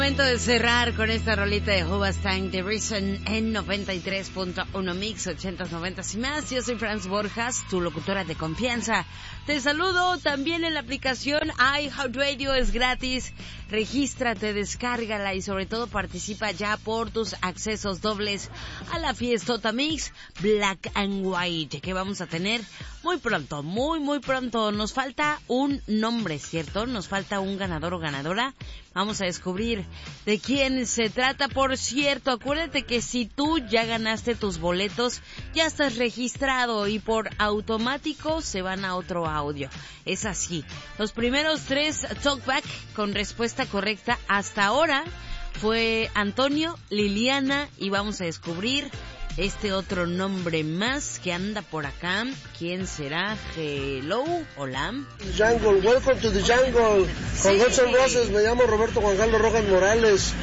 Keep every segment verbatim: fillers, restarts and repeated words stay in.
Momento de cerrar con esta rolita de Hoobastank, The Reason, en noventa y tres punto uno Mix, ochentas, noventas y más. Yo soy Franz Borjas, tu locutora de confianza. Te saludo también en la aplicación iHeartRadio, es gratis. Regístrate, descárgala y sobre todo participa ya por tus accesos dobles a la Fiestota Mix Black and White, que vamos a tener muy pronto, muy muy pronto. Nos falta un nombre, ¿cierto? Nos falta un ganador o ganadora. Vamos a descubrir de quién se trata. Por cierto, acuérdate que si tú ya ganaste tus boletos, ya estás registrado y por automático se van a otro audio. Es así. Los primeros tres talkback con respuesta correcta hasta ahora fue Antonio, Liliana, y vamos a descubrir este otro nombre más que anda por acá. ¿Quién será? Hello, hola. Jungle, welcome to the jungle. Con Guns N' Roses, me llamo Roberto Juan Carlos Rojas Morales.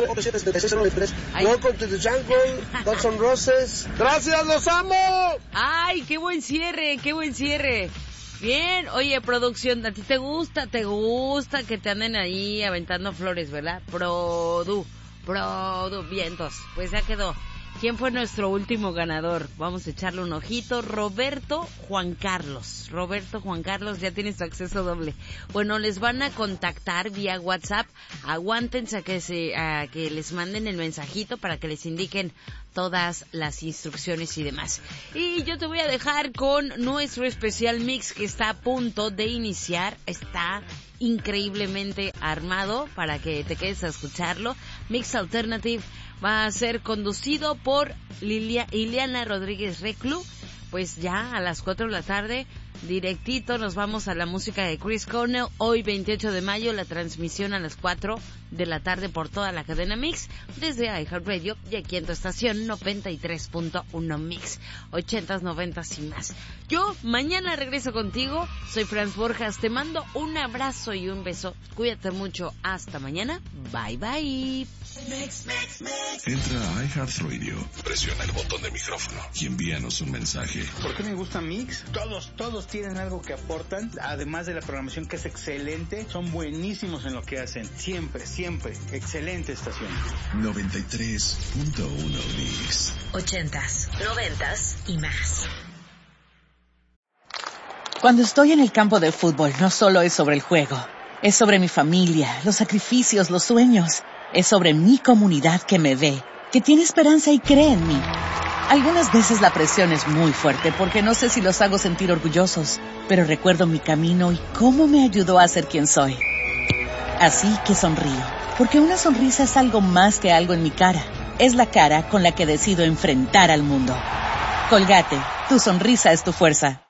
Welcome to the jungle, Guns N' Roses. Gracias, los amo. Ay, qué buen cierre, qué buen cierre. Bien, oye, producción, a ti te gusta, te gusta que te anden ahí aventando flores, ¿verdad? Produ, produ, vientos, pues ya quedó. ¿Quién fue nuestro último ganador? Vamos a echarle un ojito. Roberto Juan Carlos. Roberto Juan Carlos, ya tienes tu acceso doble. Bueno, les van a contactar vía WhatsApp. Aguántense a que se, a que les manden el mensajito para que les indiquen todas las instrucciones y demás. Y yo te voy a dejar con nuestro especial mix que está a punto de iniciar. Está increíblemente armado para que te quedes a escucharlo. Mix Alternative va a ser conducido por Lilia, Ileana Rodríguez Reclu. Pues ya a las cuatro de la tarde, directito nos vamos a la música de Chris Cornell. Hoy veintiocho de mayo, la transmisión a las cuatro de la tarde por toda la cadena Mix, desde iHeartRadio y aquí en tu estación noventa y tres punto uno Mix, ochentas, noventas y más. Yo mañana regreso contigo, soy Franz Borjas, te mando un abrazo y un beso. Cuídate mucho, hasta mañana, bye bye. Mix, mix, mix. Entra a iHeartRadio, presiona el botón de micrófono y envíanos un mensaje. ¿Por qué me gusta Mix? Todos, todos tienen algo que aportan, además de la programación que es excelente, son buenísimos en lo que hacen, siempre, siempre, excelente estación. noventa y tres punto uno Mix. Ochentas, noventas y más. Cuando estoy en el campo de fútbol, no solo es sobre el juego, es sobre mi familia, los sacrificios, los sueños. Es sobre mi comunidad que me ve, que tiene esperanza y cree en mí. Algunas veces la presión es muy fuerte porque no sé si los hago sentir orgullosos, pero recuerdo mi camino y cómo me ayudó a ser quien soy. Así que sonrío, porque una sonrisa es algo más que algo en mi cara. Es la cara con la que decido enfrentar al mundo. Colgate, tu sonrisa es tu fuerza.